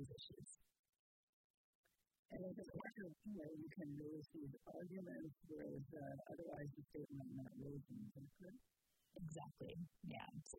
issues. And as a matter of you can raise these arguments, whereas otherwise the state might not raise them. Exactly. Yeah. So